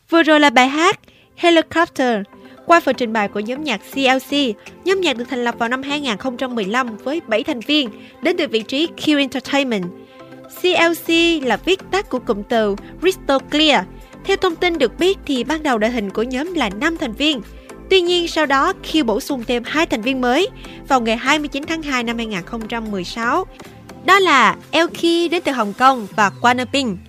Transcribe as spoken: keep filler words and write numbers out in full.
Vừa rồi là bài hát Helicopter qua phần trình bày của nhóm nhạc xê lờ xê. Nhóm nhạc được thành lập vào năm hai không một lăm với bảy thành viên đến từ vị trí Q Entertainment. xê lờ xê là viết tắt của cụm từ Crystal Clear. Theo thông tin được biết thì ban đầu đội hình của nhóm là năm thành viên. Tuy nhiên sau đó Q bổ sung thêm hai thành viên mới vào ngày hai mươi chín tháng hai năm hai không một sáu. Đó là Elky đến từ Hồng Kông và Quang Ping.